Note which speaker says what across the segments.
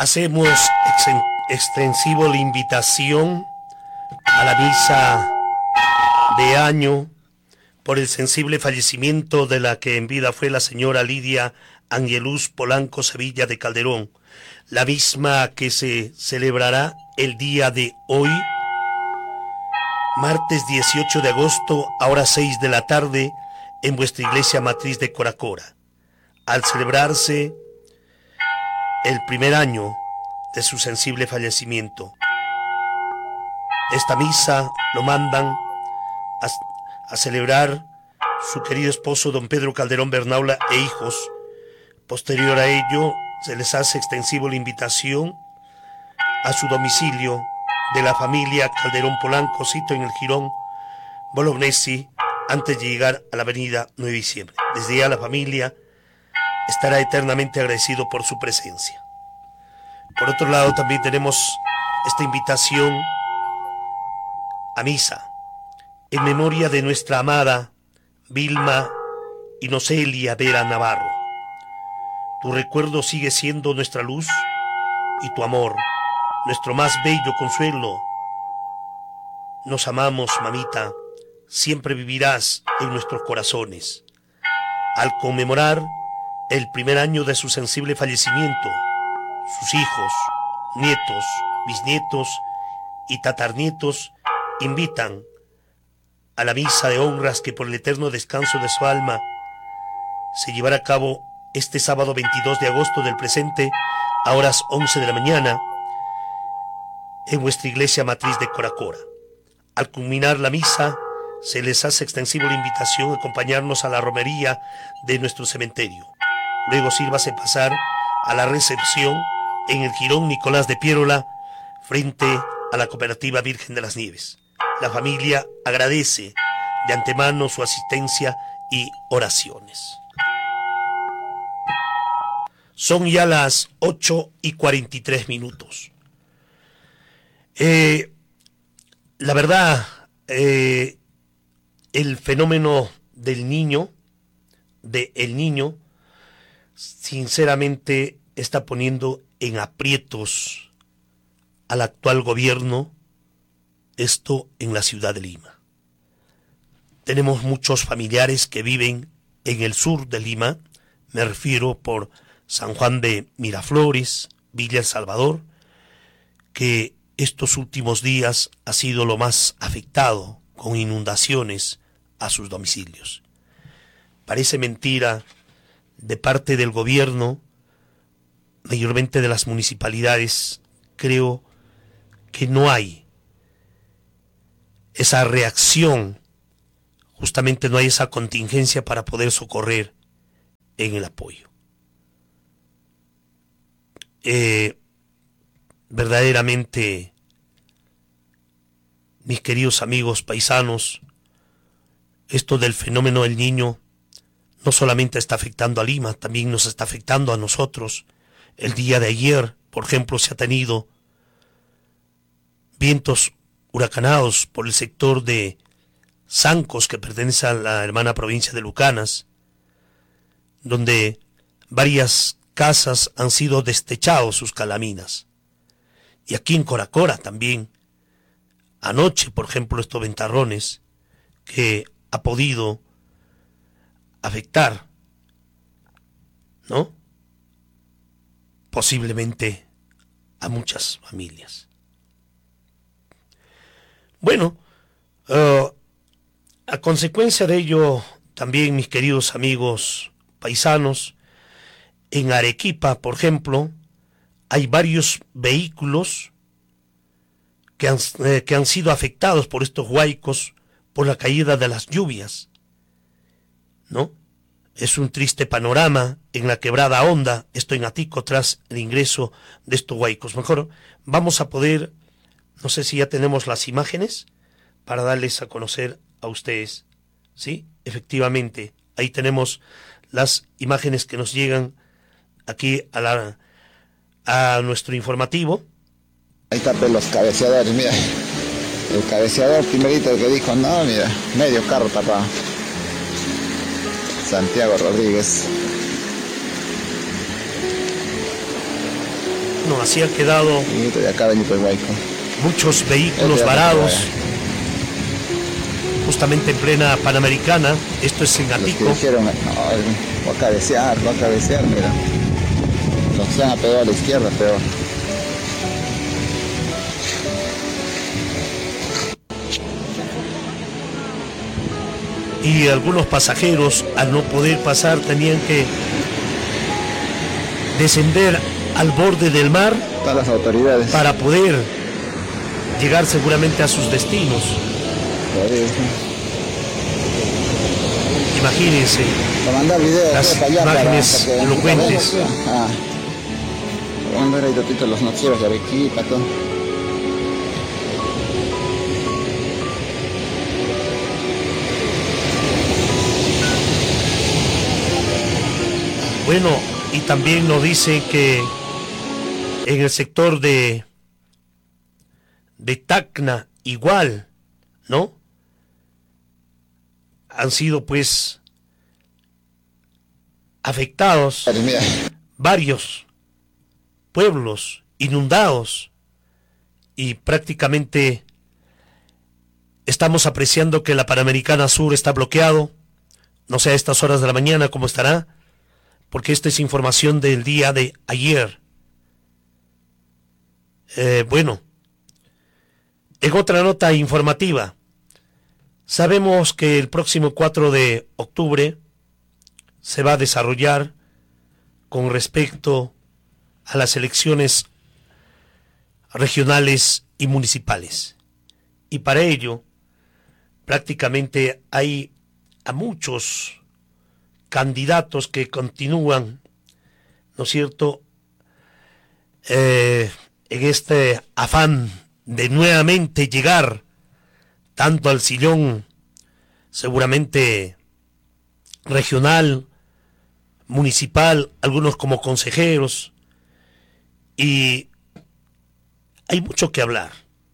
Speaker 1: Hacemos extensivo la invitación a la misa de año por el sensible fallecimiento de la que en vida fue la señora Lidia Angelus Polanco Sevilla de Calderón, la misma que se celebrará el día de hoy, martes 18 de agosto, a horas 6 de la tarde, en vuestra iglesia matriz de Coracora, al celebrarse el primer año de su sensible fallecimiento. Esta misa lo mandan a celebrar su querido esposo don Pedro Calderón Bernaula e hijos. Posterior a ello, se les hace extensivo la invitación a su domicilio de la familia Calderón Polanco, sito en el Jirón Bolognesi, antes de llegar a la avenida 9 de diciembre. Desde ya la familia estará eternamente agradecido por su presencia. Por otro lado, también tenemos esta invitación a misa en memoria de nuestra amada Vilma Inocelia Vera Navarro. Tu recuerdo sigue siendo nuestra luz y tu amor, nuestro más bello consuelo. Nos amamos, mamita, siempre vivirás en nuestros corazones. Al conmemorar el primer año de su sensible fallecimiento, sus hijos, nietos, bisnietos y tatarnietos invitan a la misa de honras que por el eterno descanso de su alma se llevará a cabo este sábado 22 de agosto del presente a horas 11 de la mañana en vuestra iglesia matriz de Coracora. Al culminar la misa, se les hace extensivo la invitación a acompañarnos a la romería de nuestro cementerio. Luego sírvase pasar a la recepción en el Jirón Nicolás de Piérola, frente a la Cooperativa Virgen de las Nieves. La familia agradece de antemano su asistencia y oraciones. Son ya las 8:43. La verdad, el fenómeno del niño, sinceramente está poniendo en aprietos al actual gobierno, esto en la ciudad de Lima. Tenemos muchos familiares que viven en el sur de Lima, me refiero por San Juan de Miraflores, Villa El Salvador, que estos últimos días ha sido lo más afectado con inundaciones a sus domicilios. Parece mentira de parte del gobierno, mayormente de las municipalidades. Creo que no hay esa reacción, justamente no hay esa contingencia para poder socorrer en el apoyo. Verdaderamente, mis queridos amigos paisanos, esto del fenómeno del niño no solamente está afectando a Lima, también nos está afectando a nosotros. El día de ayer, por ejemplo, se ha tenido vientos huracanados por el sector de Sancos, que pertenece a la hermana provincia de Lucanas, donde varias casas han sido destechados sus calaminas. Y aquí en Coracora también, anoche, por ejemplo, estos ventarrones que ha podido afectar, ¿no?, posiblemente a muchas familias. Bueno, a consecuencia de ello, también, mis queridos amigos paisanos, en Arequipa, por ejemplo, hay varios vehículos que han sido afectados por estos huaicos, por la caída de las lluvias, ¿no? Es un triste panorama en la quebrada Honda, esto en Atico, tras el ingreso de estos huaicos. Mejor vamos a poder, no sé si ya tenemos las imágenes para darles a conocer a ustedes. Sí, efectivamente, ahí tenemos las imágenes que nos llegan aquí a nuestro informativo.
Speaker 2: Ahí está los cabeceadores, mira. El cabeceador primerito, el que dijo, no, mira, medio carro tapado. Santiago Rodríguez.
Speaker 1: No, así han quedado
Speaker 2: Y de acá Benito Guayco.
Speaker 1: muchos vehículos varados, justamente en plena Panamericana. Esto es en
Speaker 2: Los que
Speaker 1: Atico.
Speaker 2: dijeron, no, va a cabecear, mira. Los que se han pegado a la izquierda, peor.
Speaker 1: Y algunos pasajeros, al no poder pasar, tenían que descender al borde del mar
Speaker 2: Están las autoridades.
Speaker 1: para poder llegar seguramente a sus destinos. Imagínense
Speaker 2: Para mandar videos
Speaker 1: las
Speaker 2: para allá,
Speaker 1: imágenes
Speaker 2: para que
Speaker 1: elocuentes.
Speaker 2: Para mandar ahí ratito los noticieros de Arequipa, todo.
Speaker 1: Bueno, y también nos dice que en el sector de Tacna igual, ¿no? Han sido pues afectados
Speaker 2: Mira,
Speaker 1: varios pueblos inundados y prácticamente estamos apreciando que la Panamericana Sur está bloqueado. No sé a estas horas de la mañana cómo estará, porque esta es información del día de ayer. Bueno, en otra nota informativa, sabemos que el próximo 4 de octubre se va a desarrollar con respecto a las elecciones regionales y municipales. Y para ello, prácticamente hay a muchos candidatos que continúan, ¿no es cierto?, en este afán de nuevamente llegar tanto al sillón seguramente regional, municipal, algunos como consejeros, y hay mucho que hablar.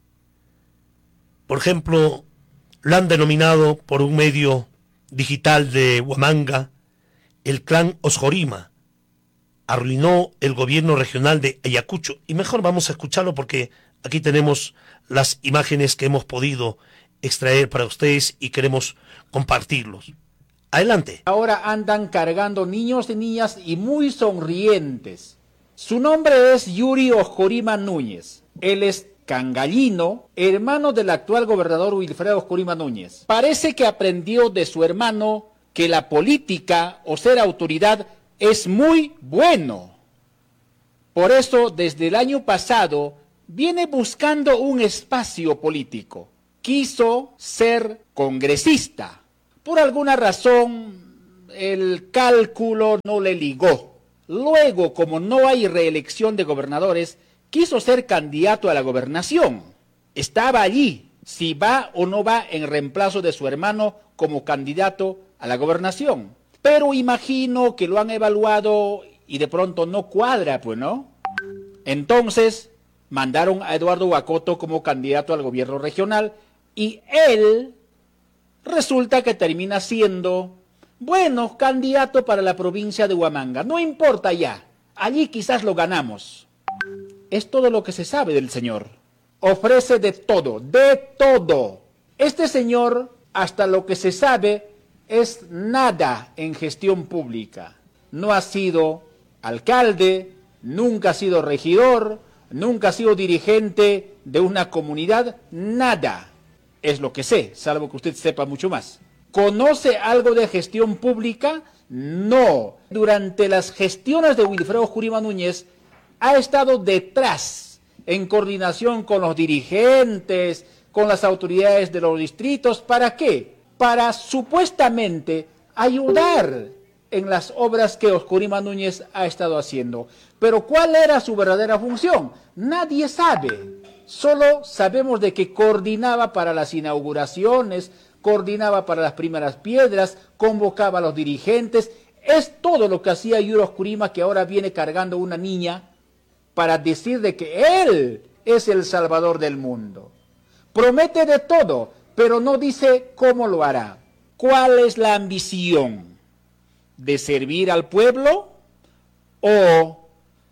Speaker 1: Por ejemplo, lo han denominado por un medio digital de Huamanga, el clan Osjorima arruinó el gobierno regional de Ayacucho. Y mejor vamos a escucharlo porque aquí tenemos las imágenes que hemos podido extraer para ustedes y queremos compartirlos. Adelante.
Speaker 3: Ahora andan cargando niños y niñas y muy sonrientes. Su nombre es Yuri Osjorima Núñez. Él es cangallino, hermano del actual gobernador Wilfredo Osjorima Núñez. Parece que aprendió de su hermano que la política o ser autoridad es muy bueno. Por eso, desde el año pasado, viene buscando un espacio político. Quiso ser congresista. Por alguna razón, el cálculo no le ligó. Luego, como no hay reelección de gobernadores, quiso ser candidato a la gobernación. Estaba allí, si va o no va en reemplazo de su hermano como candidato a la gobernación. Pero imagino que lo han evaluado y de pronto no cuadra, pues, ¿no? Entonces, mandaron a Eduardo Huacoto como candidato al gobierno regional y él resulta que termina siendo, bueno, candidato para la provincia de Huamanga. No importa ya, allí quizás lo ganamos. Es todo lo que se sabe del señor. Ofrece de todo, de todo. Este señor, hasta lo que se sabe, es nada en gestión pública. No ha sido alcalde, nunca ha sido regidor, nunca ha sido dirigente de una comunidad, nada. Es lo que sé, salvo que usted sepa mucho más. ¿Conoce algo de gestión pública? No. Durante las gestiones de Wilfredo Osjorima Núñez ha estado detrás, en coordinación con los dirigentes, con las autoridades de los distritos. ¿Para qué? Para supuestamente ayudar en las obras que Osjorima Núñez ha estado haciendo. Pero ¿cuál era su verdadera función? Nadie sabe. Solo sabemos de que coordinaba para las inauguraciones, coordinaba para las primeras piedras, convocaba a los dirigentes. Es todo lo que hacía Yuri Osjorima, que ahora viene cargando una niña para decir de que él es el salvador del mundo. Promete de todo, pero no dice cómo lo hará. ¿Cuál es la ambición? ¿De servir al pueblo o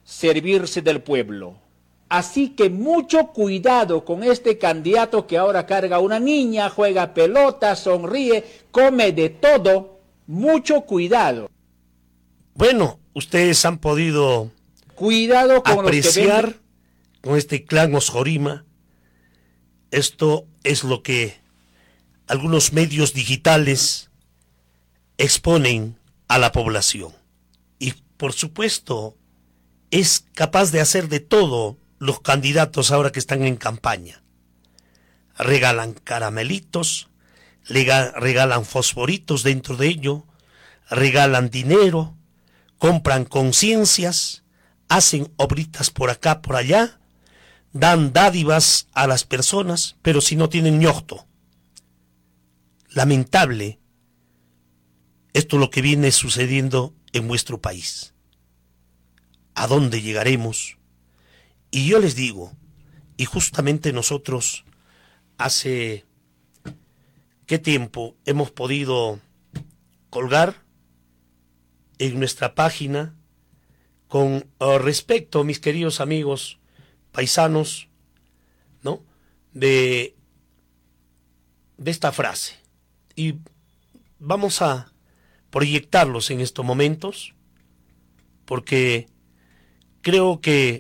Speaker 3: servirse del pueblo. Así que mucho cuidado con este candidato que ahora carga una niña, juega pelota, sonríe, come de todo. Mucho cuidado.
Speaker 1: Bueno, ustedes han podido
Speaker 3: Cuidado con
Speaker 1: apreciar
Speaker 3: los que
Speaker 1: con este clan Osjorima. Esto es lo que algunos medios digitales exponen a la población. Y por supuesto, es capaz de hacer de todo los candidatos ahora que están en campaña. Regalan caramelitos, regalan fosforitos dentro de ello, regalan dinero, compran conciencias, hacen obritas por acá, por allá, dan dádivas a las personas, pero si no tienen ñosto. Lamentable, esto es lo que viene sucediendo en nuestro país. ¿A dónde llegaremos? Y yo les digo, y justamente nosotros hace ¿qué tiempo hemos podido colgar en nuestra página con respecto, mis queridos amigos paisanos, ¿no? de esta frase? Y vamos a proyectarlos en estos momentos, porque creo que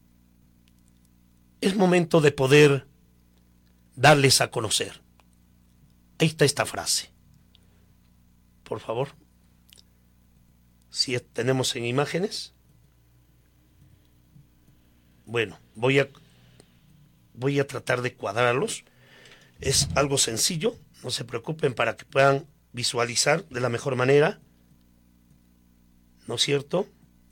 Speaker 1: es momento de poder darles a conocer. Ahí está esta frase. Por favor. Si tenemos en imágenes. Bueno, voy a tratar de cuadrarlos. Es algo sencillo, no se preocupen, para que puedan visualizar de la mejor manera. ¿No es cierto?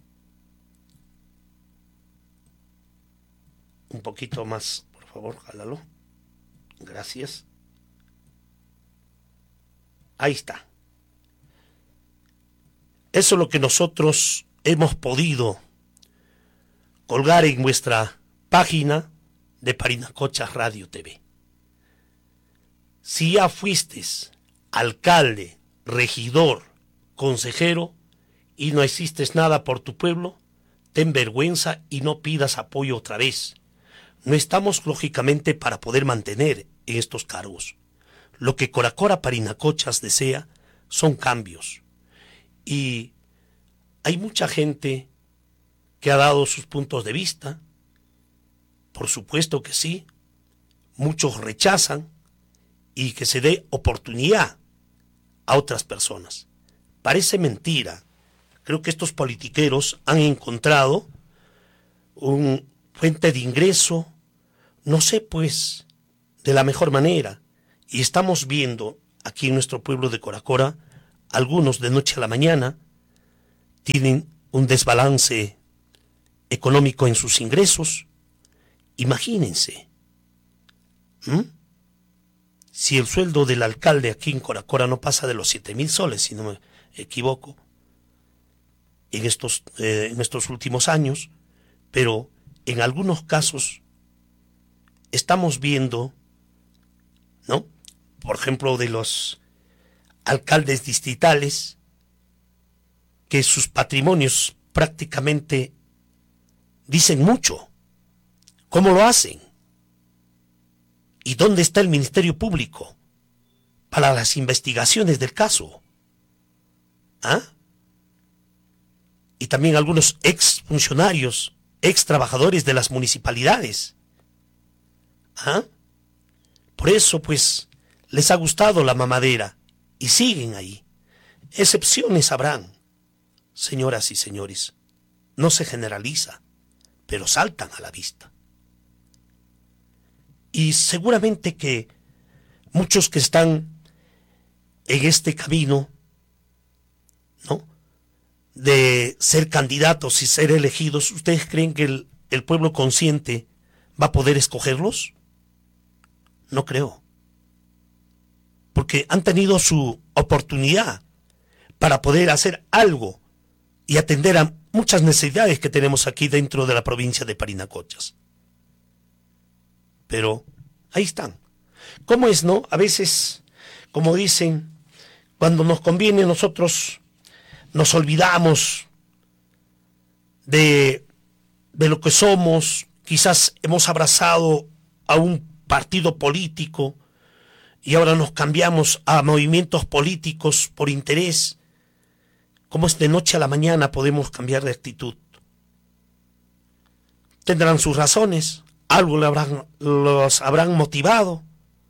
Speaker 1: Un poquito más, por favor, jálalo. Gracias. Ahí está. Eso es lo que nosotros hemos podido colgar en nuestra página de Parinacochas Radio TV. Si ya fuiste alcalde, regidor, consejero y no hiciste nada por tu pueblo, ten vergüenza y no pidas apoyo otra vez. No estamos lógicamente para poder mantener en estos cargos. Lo que Coracora Parinacochas desea son cambios. Y hay mucha gente que ha dado sus puntos de vista. Por supuesto que sí. Muchos rechazan, y que se dé oportunidad a otras personas. Parece mentira. Creo que estos politiqueros han encontrado un fuente de ingreso, no sé, pues, de la mejor manera. Y estamos viendo aquí en nuestro pueblo de Coracora, algunos de noche a la mañana tienen un desbalance económico en sus ingresos. Imagínense. Si el sueldo del alcalde aquí en Coracora no pasa de los 7,000 soles, si no me equivoco, en estos últimos años, pero en algunos casos estamos viendo, ¿no? Por ejemplo, de los alcaldes distritales, que sus patrimonios prácticamente dicen mucho. ¿Cómo lo hacen? ¿Y dónde está el Ministerio Público para las investigaciones del caso? ¿Ah? Y también algunos ex funcionarios, ex trabajadores de las municipalidades. ¿Ah? Por eso, pues, les ha gustado la mamadera y siguen ahí. Excepciones habrán, señoras y señores. No se generaliza, pero saltan a la vista. Y seguramente que muchos que están en este camino, ¿no?, de ser candidatos y ser elegidos, ¿ustedes creen que el pueblo consciente va a poder escogerlos? No creo. Porque han tenido su oportunidad para poder hacer algo y atender a muchas necesidades que tenemos aquí dentro de la provincia de Parinacochas. Pero ahí están. ¿Cómo es, no? A veces, como dicen, cuando nos conviene nosotros nos olvidamos de de lo que somos, quizás hemos abrazado a un partido político y ahora nos cambiamos a movimientos políticos por interés. ¿Cómo es de noche a la mañana podemos cambiar de actitud? Tendrán sus razones, algo los habrán motivado,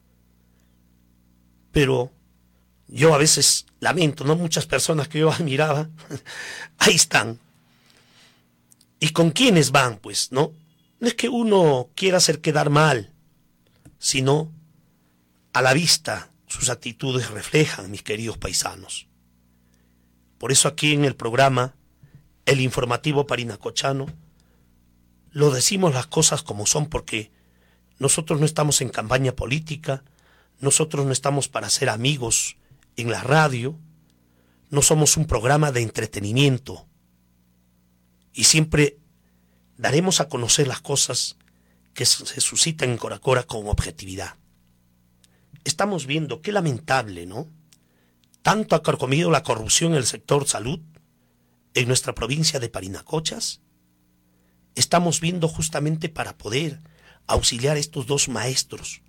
Speaker 1: pero yo a veces lamento, ¿no? Muchas personas que yo admiraba, ahí están. ¿Y con quiénes van, pues, no? No es que uno quiera hacer quedar mal, sino a la vista sus actitudes reflejan, mis queridos paisanos. Por eso aquí en el programa, el informativo parinacochano, lo decimos las cosas como son, porque nosotros no estamos en campaña política, nosotros no estamos para ser amigos en la radio, no somos un programa de entretenimiento y siempre daremos a conocer las cosas que se suscitan en Coracora con objetividad. Estamos viendo qué lamentable, ¿no? Tanto ha carcomido la corrupción en el sector salud en nuestra provincia de Parinacochas. Estamos viendo justamente para poder auxiliar a estos dos maestros.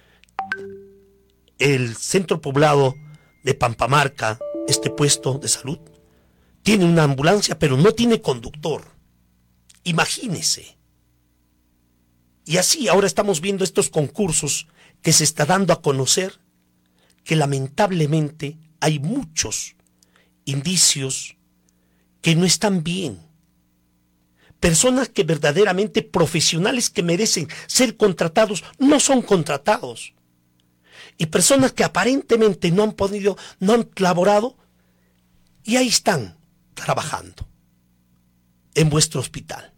Speaker 1: El centro poblado de Pampamarca, este puesto de salud, tiene una ambulancia pero no tiene conductor. Imagínese. Y así ahora estamos viendo estos concursos que se está dando a conocer, que lamentablemente hay muchos indicios que no están bien. Personas que verdaderamente profesionales que merecen ser contratados no son contratados. Y personas que aparentemente no han podido, no han laborado y ahí están trabajando en vuestro hospital.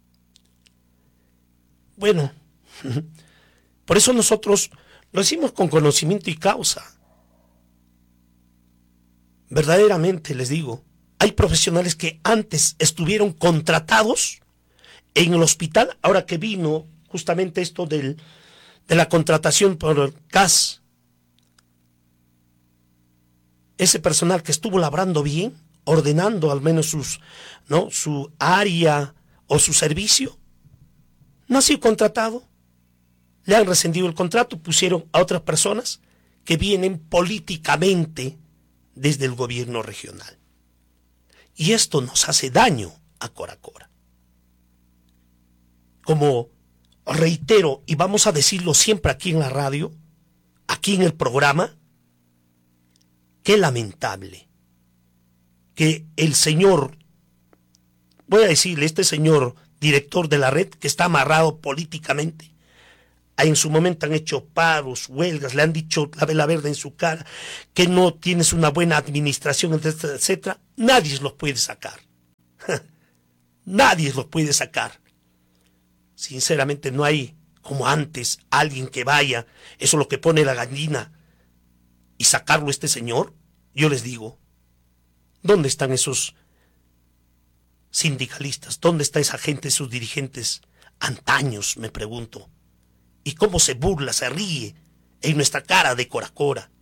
Speaker 1: Bueno, por eso nosotros lo decimos con conocimiento y causa. Verdaderamente les digo, hay profesionales que antes estuvieron contratados en el hospital, ahora que vino justamente esto de la contratación por el CAS. Ese personal que estuvo labrando bien, ordenando al menos su área o su servicio, no ha sido contratado. Le han rescindido el contrato, pusieron a otras personas que vienen políticamente desde el gobierno regional. Y esto nos hace daño a Coracora. Como reitero, y vamos a decirlo siempre aquí en la radio, aquí en el programa, qué lamentable que el señor, voy a decirle, este señor director de la red, que está amarrado políticamente, en su momento han hecho paros, huelgas, le han dicho la vela verde en su cara, que no tienes una buena administración, etcétera, etcétera. Nadie los puede sacar. Nadie los puede sacar. Sinceramente no hay, como antes, alguien que vaya, eso es lo que pone la gallina, y sacarlo este señor. Yo les digo, ¿dónde están esos sindicalistas? ¿Dónde está esa gente, esos dirigentes antaños, me pregunto? Y cómo se burla, se ríe en nuestra cara de Coracora.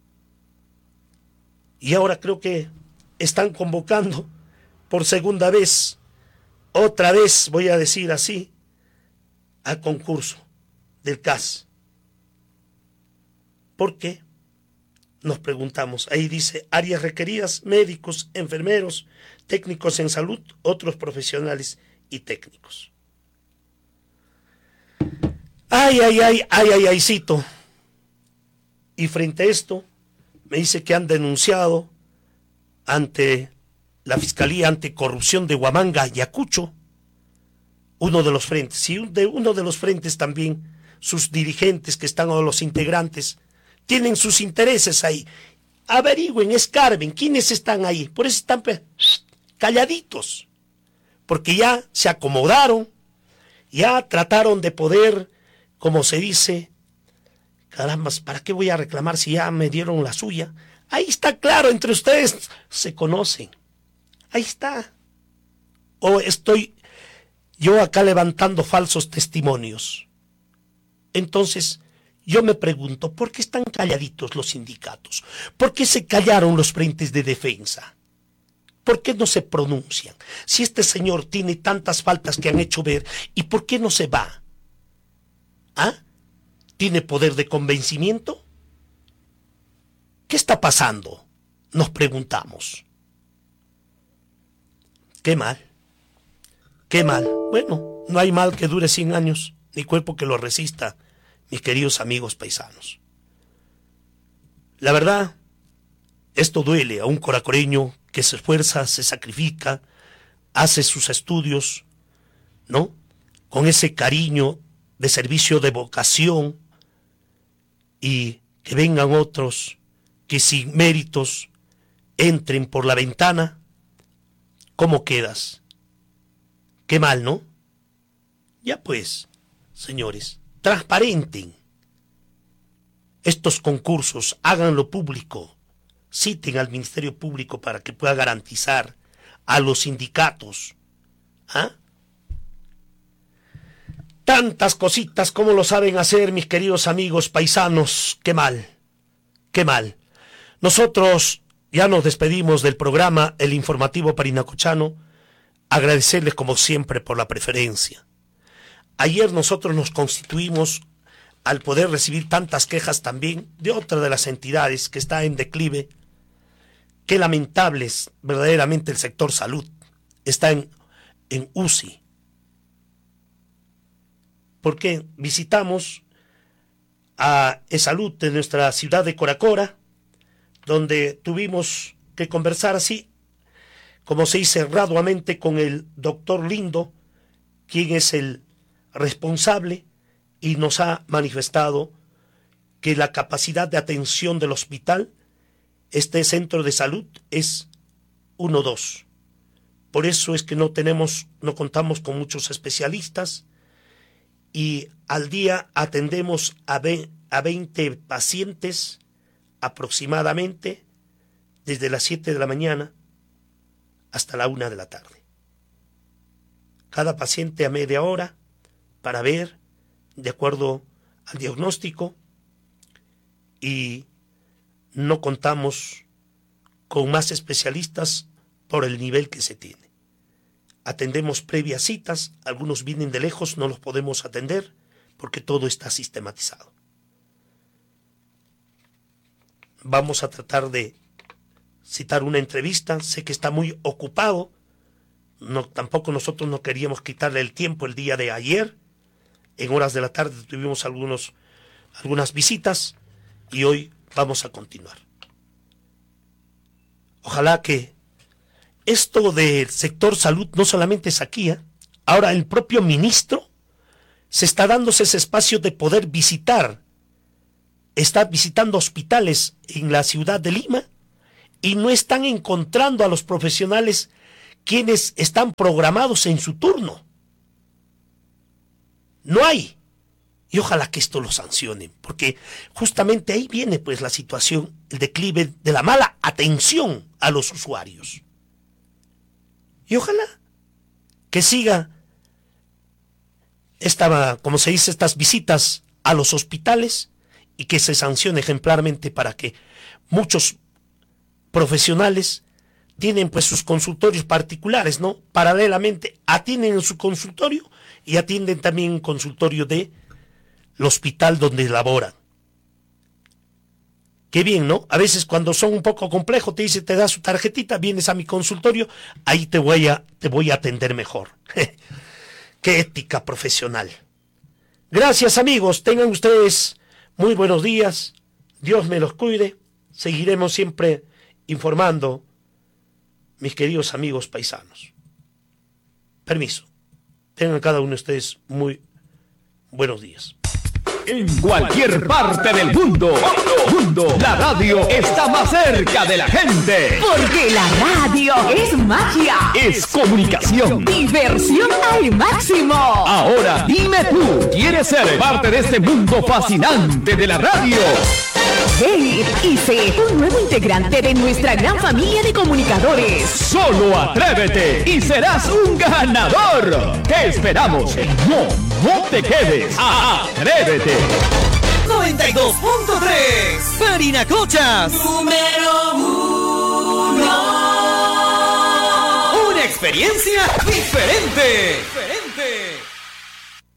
Speaker 1: Y ahora creo que están convocando por segunda vez, otra vez voy a decir así, al concurso del CAS. ¿Por qué? Nos preguntamos. Ahí dice, áreas requeridas, médicos, enfermeros, técnicos en salud, otros profesionales y técnicos. Cito. Y frente a esto, me dice que han denunciado ante la Fiscalía Anticorrupción de Huamanga, Ayacucho, uno de los frentes. Y de uno de los frentes también, sus dirigentes que están, o los integrantes, tienen sus intereses ahí. Averigüen, escarben, ¿quiénes están ahí? Por eso están calladitos. Porque ya se acomodaron, ya trataron de poder, como se dice, caramba, ¿para qué voy a reclamar si ya me dieron la suya? Ahí está claro, entre ustedes se conocen. Ahí está. O estoy yo acá levantando falsos testimonios. Entonces, yo me pregunto, ¿por qué están calladitos los sindicatos? ¿Por qué se callaron los frentes de defensa? ¿Por qué no se pronuncian? Si este señor tiene tantas faltas que han hecho ver, ¿y por qué no se va? ¿Ah? ¿Tiene poder de convencimiento? ¿Qué está pasando? Nos preguntamos. Qué mal. Qué mal. Bueno, no hay mal que dure 100 años, ni cuerpo que lo resista, mis queridos amigos paisanos. La verdad, esto duele a un coracoreño que se esfuerza, se sacrifica, hace sus estudios, ¿no? Con ese cariño de servicio, de vocación, y que vengan otros que sin méritos entren por la ventana. ¿Cómo quedas? Qué mal, ¿no? Ya pues, señores, transparenten estos concursos, háganlo público, citen al Ministerio Público para que pueda garantizar a los sindicatos. ¿Ah? Tantas cositas como lo saben hacer mis queridos amigos paisanos. Qué mal, qué mal. Nosotros ya nos despedimos del programa El Informativo Parinacochano. Agradecerles como siempre por la preferencia. Ayer nosotros nos constituimos al poder recibir tantas quejas también de otra de las entidades que está en declive. Qué lamentable es verdaderamente el sector salud. Está en UCI. Porque visitamos a E-Salud de nuestra ciudad de Coracora, donde tuvimos que conversar así, como se dice, arduamente con el doctor Lindo, quien es el responsable, y nos ha manifestado que la capacidad de atención del hospital, este centro de salud, es 1-2. Por eso es que no contamos con muchos especialistas, y al día atendemos a 20 pacientes aproximadamente desde las 7 de la mañana hasta la 1 de la tarde. Cada paciente a media hora para ver de acuerdo al diagnóstico, y no contamos con más especialistas por el nivel que se tiene. Atendemos previas citas, algunos vienen de lejos, no los podemos atender porque todo está sistematizado. Vamos a tratar de citar una entrevista, sé que está muy ocupado, tampoco nosotros no queríamos quitarle el tiempo el día de ayer. En horas de la tarde tuvimos algunas visitas y hoy vamos a continuar. Ojalá que esto del sector salud no solamente es aquí, ahora el propio ministro se está dándose ese espacio de poder visitar. Está visitando hospitales en la ciudad de Lima y no están encontrando a los profesionales quienes están programados en su turno. No hay. Y ojalá que esto lo sancionen, porque justamente ahí viene pues la situación, el declive de la mala atención a los usuarios. Y ojalá que siga como se dice, estas visitas a los hospitales y que se sancione ejemplarmente para que muchos profesionales tienen pues sus consultorios particulares, ¿no? Paralelamente atienden en su consultorio y atienden también en consultorio del hospital donde laboran. Qué bien, ¿no? A veces cuando son un poco complejos te dice, te da su tarjetita, vienes a mi consultorio, ahí te voy a atender mejor. Qué ética profesional. Gracias, amigos, tengan ustedes muy buenos días, Dios me los cuide, seguiremos siempre informando, mis queridos amigos paisanos. Permiso, tengan cada uno de ustedes muy buenos días.
Speaker 4: En cualquier parte del mundo, la radio está más cerca de la gente.
Speaker 5: Porque la radio es magia,
Speaker 4: es comunicación,
Speaker 5: diversión al máximo.
Speaker 4: Ahora dime tú, ¿quieres ser parte de este mundo fascinante de la radio?
Speaker 5: Hey, y sé un nuevo integrante de nuestra gran familia de comunicadores.
Speaker 4: Solo atrévete y serás un ganador. Te esperamos. No te quedes. Atrévete.
Speaker 6: 92.3 Parinacochas.
Speaker 7: Número 1.
Speaker 6: experiencia diferente.